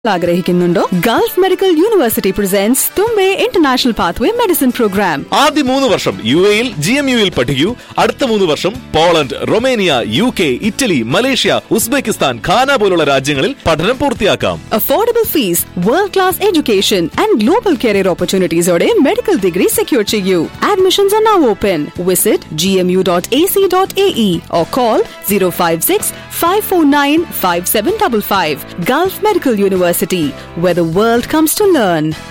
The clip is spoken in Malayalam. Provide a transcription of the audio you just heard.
ആഗ്രഹിക്കുന്നുണ്ടോ? Gulf medical university presence തുമ്പെ international pathway medicine programme. ആദ്യ 3 വർഷം UAE GMU പഠിക്കൂ. അടുത്ത 3 വർഷം Poland, Romania, UK, Italy, Malaysia, Uzbekistan, ഖാന പോലുള്ള രാജ്യങ്ങളിൽ പഠനം പൂർത്തിയാക്കാം. Affordable fees, world class education and global career ഓപ്പർച്യൂണിറ്റീസോടെ medical degree secure ചെയ്യൂ. Admissions are now open. Visit gmu.ac.ae or call 056-549-5755. Gulf Medical University, where the world comes to learn.